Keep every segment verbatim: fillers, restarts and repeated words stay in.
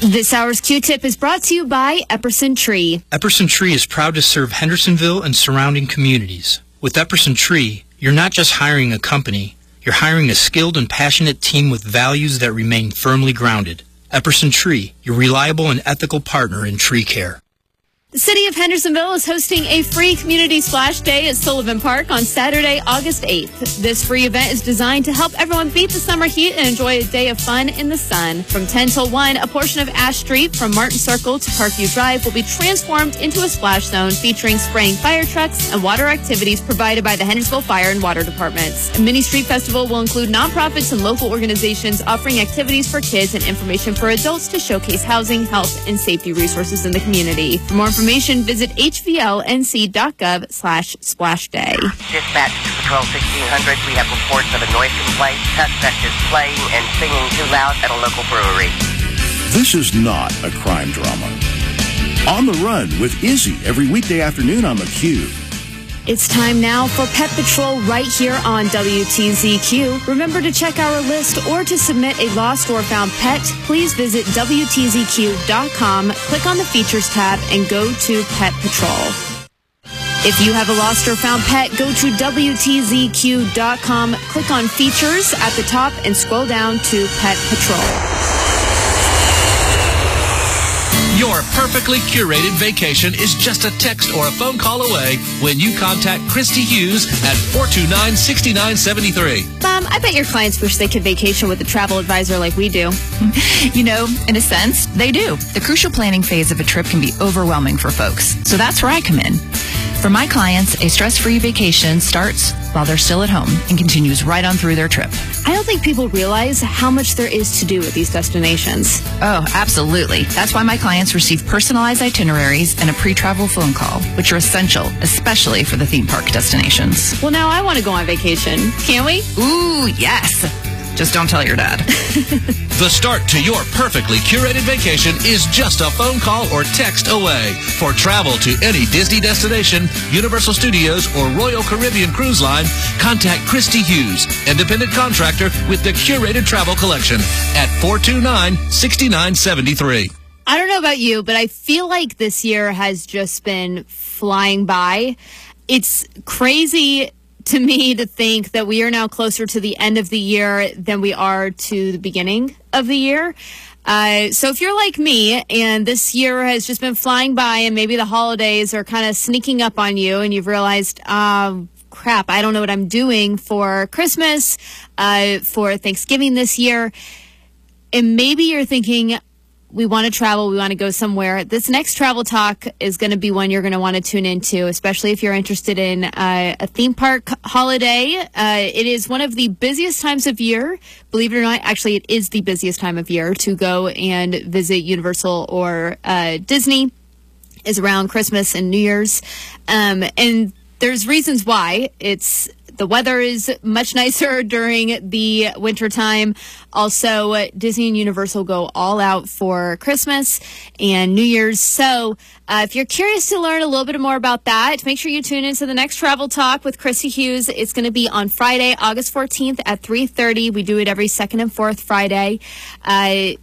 This hour's Q-Tip is brought to you by Epperson Tree. Epperson Tree is proud to serve Hendersonville and surrounding communities. With Epperson Tree, you're not just hiring a company, you're hiring a skilled and passionate team with values that remain firmly grounded. Epperson Tree, your reliable and ethical partner in tree care. The City of Hendersonville is hosting a free community splash day at Sullivan Park on Saturday, August eighth. This free event is designed to help everyone beat the summer heat and enjoy a day of fun in the sun. From ten till one, a portion of Ash Street from Martin Circle to Parkview Drive will be transformed into a splash zone featuring spraying fire trucks and water activities provided by the Hendersonville Fire and Water Departments. A mini street festival will include nonprofits and local organizations offering activities for kids and information for adults to showcase housing, health, and safety resources in the community. For more information, visit h v l n c dot gov slash splash day. Dispatch to Patrol sixteen hundred. We have reports of a noise complaint. Suspect is playing and singing too loud at a local brewery. This is not a crime drama. On the Run with Izzy every weekday afternoon on the Q. It's time now for Pet Patrol right here on W T Z Q. Remember to check our list or to submit a lost or found pet, please visit W T Z Q dot com, click on the Features tab, and go to Pet Patrol. If you have a lost or found pet, go to W T Z Q dot com, click on Features at the top, and scroll down to Pet Patrol. Your perfectly curated vacation is just a text or a phone call away when you contact Christy Hughes at four two nine, six nine seven three. Mom, I bet your clients wish they could vacation with a travel advisor like we do. You know, in a sense, they do. The crucial planning phase of a trip can be overwhelming for folks, so that's where I come in. For my clients, a stress-free vacation starts while they're still at home and continues right on through their trip. I don't think people realize how much there is to do with these destinations. Oh, absolutely. That's why my clients receive personalized itineraries and a pre-travel phone call, which are essential, especially for the theme park destinations. Well, now I want to go on vacation. Can we? Ooh, yes. Just don't tell your dad. The start to your perfectly curated vacation is just a phone call or text away. For travel to any Disney destination, Universal Studios, or Royal Caribbean Cruise Line, contact Christy Hughes, independent contractor with the Curated Travel Collection at four two nine, six nine seven three. I don't know about you, but I feel like this year has just been flying by. It's crazy to me to think that we are now closer to the end of the year than we are to the beginning of the year. Uh, so if you're like me and this year has just been flying by and maybe the holidays are kind of sneaking up on you and you've realized, um, crap, I don't know what I'm doing for Christmas, uh, for Thanksgiving this year. And maybe you're thinking, we want to travel, we want to go somewhere. This next travel talk is going to be one you're going to want to tune into, especially if you're interested in uh, a theme park holiday. Uh, it is one of the busiest times of year. Believe it or not, actually, it is the busiest time of year to go and visit Universal or uh, Disney, is around Christmas and New Year's. Um, and there's reasons why. It's The weather is much nicer during the winter time. Also, Disney and Universal go all out for Christmas and New Year's. So uh, if you're curious to learn a little bit more about that, make sure you tune into the next Travel Talk with Christy Hughes. It's going to be on Friday, August fourteenth at three thirty. We do it every second and fourth Friday. Uh,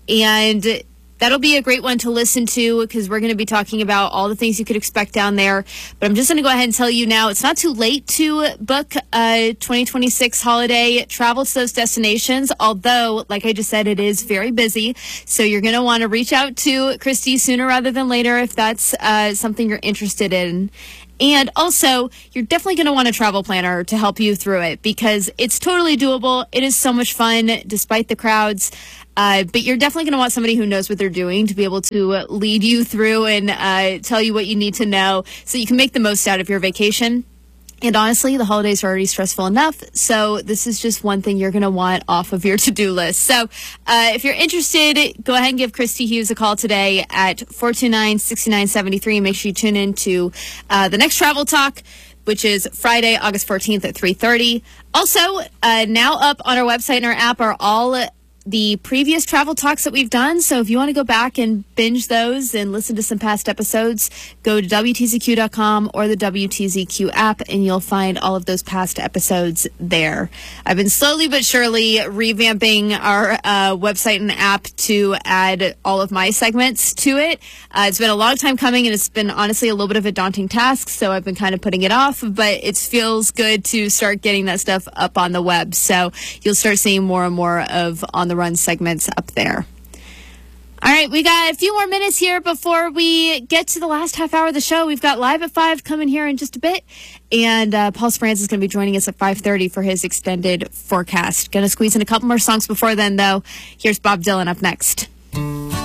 and that'll be a great one to listen to because we're going to be talking about all the things you could expect down there. But I'm just going to go ahead and tell you now, it's not too late to book a twenty twenty-six holiday travel to those destinations, although, like I just said, it is very busy. So you're going to want to reach out to Christy sooner rather than later if that's uh, something you're interested in. And also, you're definitely going to want a travel planner to help you through it because it's totally doable. It is so much fun despite the crowds. Uh, but you're definitely going to want somebody who knows what they're doing to be able to uh, lead you through and uh, tell you what you need to know so you can make the most out of your vacation. And honestly, the holidays are already stressful enough, so this is just one thing you're going to want off of your to-do list. So uh, if you're interested, go ahead and give Christy Hughes a call today at four two nine, six nine seven three. Make sure you tune in to uh, the next Travel Talk, which is Friday, August fourteenth at three thirty. Also, uh, now up on our website and our app are all the previous travel talks that we've done. So if you want to go back and binge those and listen to some past episodes, go to W T Z Q dot com or the W T Z Q app, and you'll find all of those past episodes there. I've been slowly but surely revamping our uh, website and app to add all of my segments to it. Uh, it's been a long time coming, and it's been honestly a little bit of a daunting task, so I've been kind of putting it off, but it feels good to start getting that stuff up on the web. So you'll start seeing more and more of On the Run segments up there. All right, we got a few more minutes here before we get to the last half hour of the show. We've got Live at five coming here in just a bit, and uh, Paul Sprance is going to be joining us at five thirty for his extended forecast. Going to squeeze in a couple more songs before then, though. Here's Bob Dylan up next.